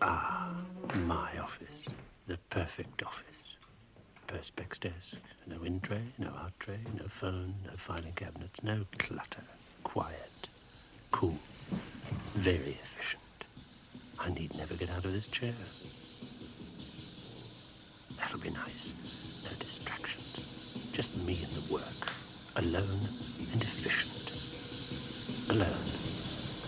Ah, my office. The perfect office. Perspex desk, no in tray, no out tray, no phone, no filing cabinets, no clutter. Quiet, cool, very efficient. I need never get out of this chair. That'll be nice. No distractions. Just me and the work. Alone and efficient.